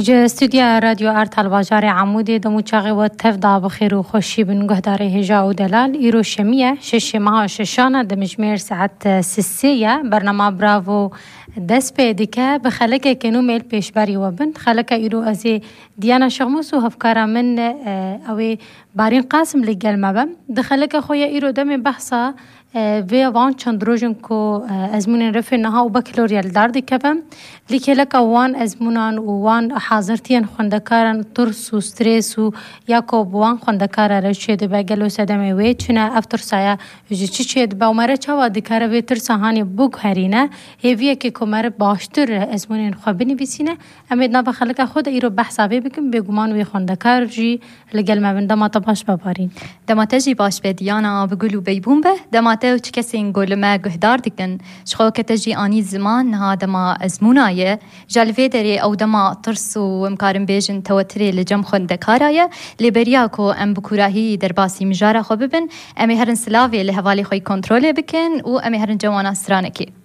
جا استوديو راديو آرت الباجار عمودي دمو چاقي و تفضع بخير و خوشي بنگهداري هجا و دلال ايرو شمية شش ماها ششانة دمجمير ساعت سسية برنامه براوو دست پیدیکه به خلک کنو میل پیشبری و بند خلک ایرو ازی دیانا شغموس و هفکارا من اوی بارین قاسم لگل مبم دخلک خویا ایرو دم بحثا وی وان چند روزن کو ازمون رفع نها و بکلوریال داردی کبم لیکلک وان ازمونان و وان حاضرتین خندکارن ترس و استرس و یا کو وان خندکارا رشید بگلو سدم وی چنا افتر سایا چی چید با عمره چوا دکاره وی ترسهانی بوگ هرینه هیویه که کمر باشتر ازمون خوابنی بیسینه امید نبا خلک خود ایرو بحثا بکن بگمان وی خندکار جی لگل مبنده ما باش ببارین دماتجی باش بدیانا بگلو بیبون به دماته و چه کسی این گل ما گهدار دکن شخو کتجی آنی زمان ها دما ازمونایه جلوه داری او دما ترس و امکارم بیجن توتری لجم خندکارایه لیبریا کو ام بکوراهی در باسی مجاره خو ببن امی هرن سلاوی لحوالی خوی کنترول بکن و امی هرن جوانا سرانکی